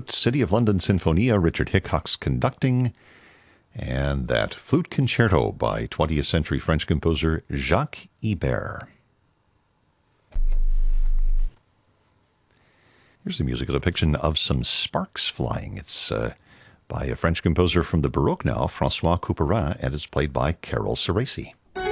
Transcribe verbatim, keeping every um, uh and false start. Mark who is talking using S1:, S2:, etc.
S1: flute, City of London Sinfonia, Richard Hickox conducting, and that flute concerto by twentieth century French composer Jacques Ibert. Here's a musical depiction of some sparks flying. It's uh, by a French composer from the Baroque now, François Couperin, and it's played by Carol Ceresi.